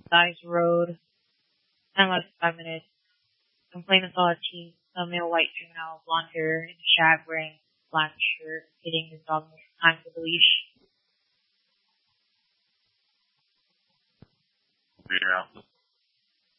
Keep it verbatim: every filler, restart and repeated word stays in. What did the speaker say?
Dice Road. Time left five minutes. I'm playing a solid team. A male white juvenile, blonde hair, in a shag, wearing black shirt, hitting his dog multiple times with a leash. Reader out.